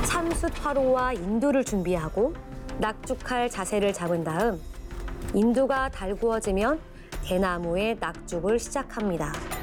삼숫화로와 인두를 준비하고 낙죽할 자세를 잡은 다음 인두가 달구어지면 대나무에 낙죽을 시작합니다.